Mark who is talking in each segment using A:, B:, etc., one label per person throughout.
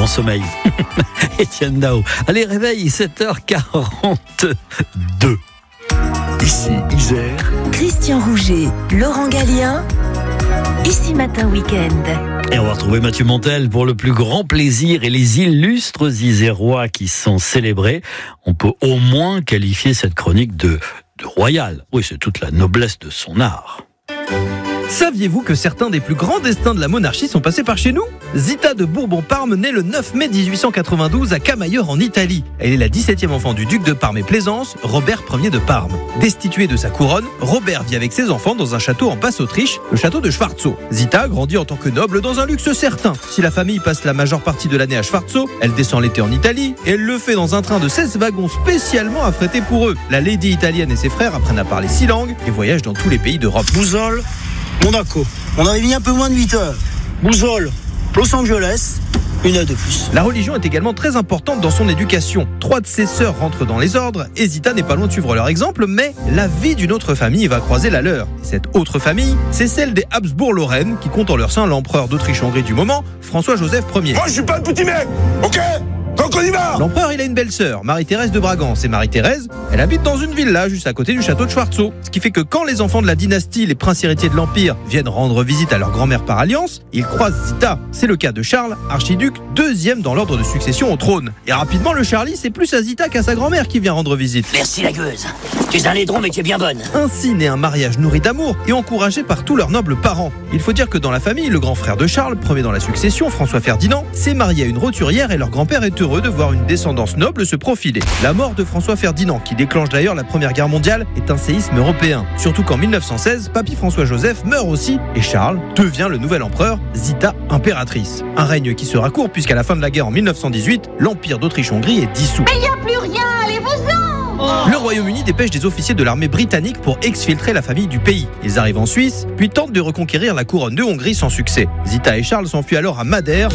A: grand sommeil. Étienne Dao. Allez, réveil, 7h42.
B: Ici Isère.
C: Christian Rouget, Laurent Gallien. Ici Matin Week-end.
A: Et on va retrouver Mathieu Montel pour le plus grand plaisir et les illustres Isérois qui sont célébrés. On peut au moins qualifier cette chronique de royale. Oui, c'est toute la noblesse de son art.
D: Saviez-vous que certains des plus grands destins de la monarchie sont passés par chez nous ? Zita de Bourbon-Parme naît le 9 mai 1892 à Camaiore en Italie. Elle est la 17e enfant du duc de Parme et Plaisance, Robert Ier de Parme. Destitué de sa couronne, Robert vit avec ses enfants dans un château en Basse-Autriche, le château de Schwarzow. Zita grandit en tant que noble dans un luxe certain. Si la famille passe la majeure partie de l'année à Schwarzow, elle descend l'été en Italie et elle le fait dans un train de 16 wagons spécialement affrétés pour eux. La lady italienne et ses frères apprennent à parler 6 langues et voyagent dans tous les pays d'Europe.
E: Boussole, Monaco. On avait mis un peu moins de 8 heures. Boussole, Los Angeles, 1 heure de plus.
D: La religion est également très importante dans son éducation. 3 de ses sœurs rentrent dans les ordres et Zita n'est pas loin de suivre leur exemple, mais la vie d'une autre famille va croiser la leur. Et cette autre famille, c'est celle des Habsbourg-Lorraine qui compte en leur sein l'empereur d'Autriche-Hongrie du moment, François-Joseph Ier.
F: Moi, je suis pas un petit mec, ok ? Donc on y va.
D: L'empereur, il a une belle sœur, Marie-Thérèse de Bragance. Et Marie-Thérèse, elle habite dans une villa juste à côté du château de Schwarzow. Ce qui fait que quand les enfants de la dynastie, les princes héritiers de l'Empire, viennent rendre visite à leur grand-mère par alliance, ils croisent Zita. C'est le cas de Charles, archiduc, 2e dans l'ordre de succession au trône. Et rapidement, le Charlie, c'est plus à Zita qu'à sa grand-mère qui vient rendre visite.
E: Merci la gueuse. Tu es un laidron mais tu es bien bonne.
D: Ainsi naît un mariage nourri d'amour et encouragé par tous leurs nobles parents. Il faut dire que dans la famille, le grand frère de Charles, premier dans la succession, François Ferdinand, s'est marié à une roturière et leur grand-père est heureux de voir une descendance noble se profiler. La mort de François Ferdinand, qui déclenche d'ailleurs la Première Guerre mondiale, est un séisme européen. Surtout qu'en 1916, papy François-Joseph meurt aussi et Charles devient le nouvel empereur, Zita impératrice. Un règne qui sera court puisqu'à la fin de la guerre en 1918, l'Empire d'Autriche-Hongrie est dissous.
G: Mais il n'y a plus rien, allez-vous-en !
D: Le Royaume-Uni dépêche des officiers de l'armée britannique pour exfiltrer la famille du pays. Ils arrivent en Suisse, puis tentent de reconquérir la couronne de Hongrie sans succès. Zita et Charles s'enfuient alors à Madère.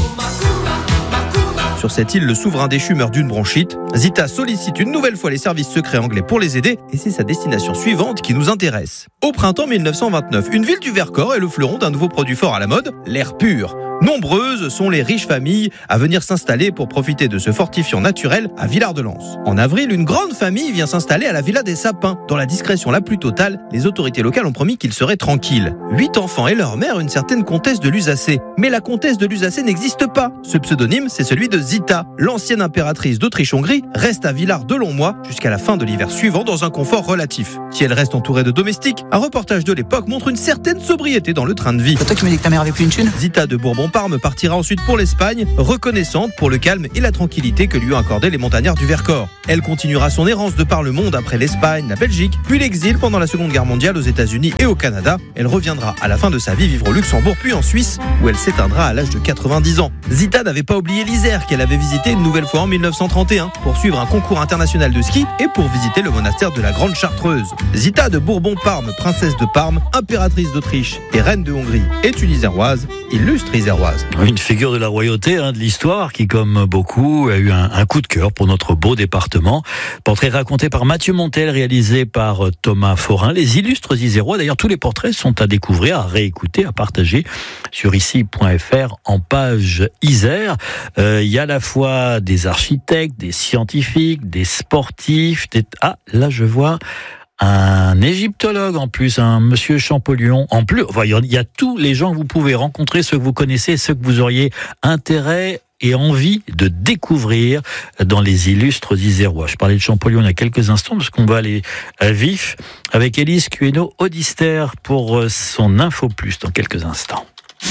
D: Sur cette île, le souverain déchu meurt d'une bronchite. Zita sollicite une nouvelle fois les services secrets anglais pour les aider et c'est sa destination suivante qui nous intéresse. Au printemps 1929, une ville du Vercors est le fleuron d'un nouveau produit fort à la mode, l'air pur. Nombreuses sont les riches familles à venir s'installer pour profiter de ce fortifiant naturel à Villard-de-Lans. En avril, une grande famille vient s'installer à la Villa des Sapins. Dans la discrétion la plus totale, les autorités locales ont promis qu'ils seraient tranquilles. 8 enfants et leur mère, une certaine comtesse de Lusacé. Mais la comtesse de Lusacé n'existe pas. Ce pseudonyme, c'est celui de Zita. L'ancienne impératrice d'Autriche-Hongrie reste à Villard de longs mois jusqu'à la fin de l'hiver suivant dans un confort relatif. Si elle reste entourée de domestiques, un reportage de l'époque montre une certaine sobriété dans le train de vie.
E: C'est toi qui me dis que ta mère avait plus une thune ?
D: Zita de Bourbon-Parme partira ensuite pour l'Espagne, reconnaissante pour le calme et la tranquillité que lui ont accordé les montagnards du Vercors. Elle continuera son errance de par le monde après l'Espagne, la Belgique, puis l'exil pendant la Seconde Guerre mondiale aux États-Unis et au Canada. Elle reviendra à la fin de sa vie vivre au Luxembourg puis en Suisse, où elle s'éteindra à l'âge de 90 ans. Zita n'avait pas oublié l'Isère qu'elle avait visité une nouvelle fois en 1931 pour suivre un concours international de ski et pour visiter le monastère de la Grande Chartreuse. Zita de Bourbon-Parme, princesse de Parme, impératrice d'Autriche et reine de Hongrie, est une Iséroise, illustre Iséroise.
A: Une figure de la royauté, de l'histoire, qui, comme beaucoup, a eu un coup de cœur pour notre beau département. Portrait raconté par Mathieu Montel, réalisé par Thomas Forin. Les illustres Isérois, d'ailleurs, tous les portraits sont à découvrir, à réécouter, à partager sur ici.fr en page Isère. Il y a à la fois des architectes, des scientifiques, des sportifs, Ah, là je vois un égyptologue en plus, un monsieur Champollion. En plus, enfin, il y a tous les gens que vous pouvez rencontrer, ceux que vous connaissez, ceux que vous auriez intérêt et envie de découvrir dans les illustres Isérois. Je parlais de Champollion il y a quelques instants parce qu'on va aller à vif avec Élise Queno-Audister pour son Info Plus dans quelques instants.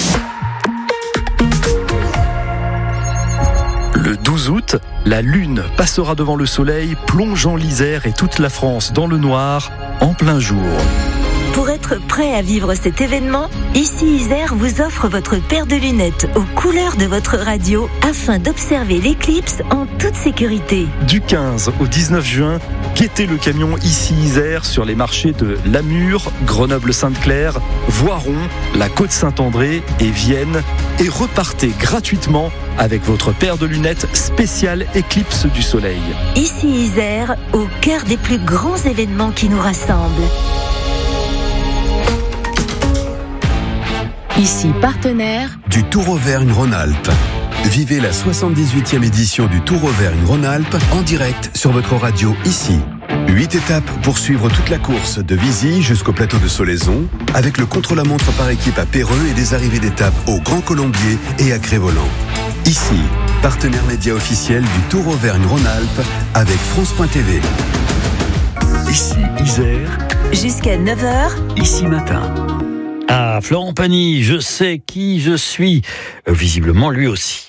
B: Le 12 août, la Lune passera devant le Soleil, plongeant l'Isère et toute la France dans le noir en plein jour.
C: Pour être prêt à vivre cet événement, Ici Isère vous offre votre paire de lunettes aux couleurs de votre radio afin d'observer l'éclipse en toute sécurité.
B: Du 15 au 19 juin, guettez le camion Ici Isère sur les marchés de Lamure, Grenoble-Sainte-Claire, Voiron, la Côte-Saint-André et Vienne et repartez gratuitement avec votre paire de lunettes spéciale éclipse du soleil.
C: Ici Isère, au cœur des plus grands événements qui nous rassemblent.
H: Ici partenaire
I: du Tour Auvergne Rhône-Alpes.
H: Vivez la 78e édition du Tour Auvergne-Rhône-Alpes en direct sur votre radio ici. 8 étapes pour suivre toute la course de Vizy jusqu'au plateau de Solaison, avec le contre-la-montre par équipe à Péreux et des arrivées d'étapes au Grand Colombier et à Crévolant. Ici, partenaire média officiel du Tour Auvergne-Rhône-Alpes avec France.tv.
I: Ici Isère.
C: Jusqu'à 9h.
I: Ici Matin.
A: Ah, Florent Pagny, je sais qui je suis. Visiblement lui aussi.